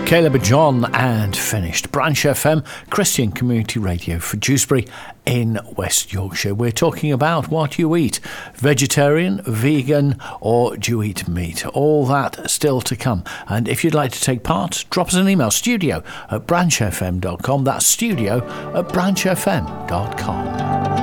Caleb John and finished. Branch FM, Christian Community Radio for Dewsbury in West Yorkshire. We're talking about what you eat. Vegetarian, vegan, or do you eat meat? All that still to come. And if you'd like to take part, drop us an email, studio@branchfm.com. That's studio@branchfm.com.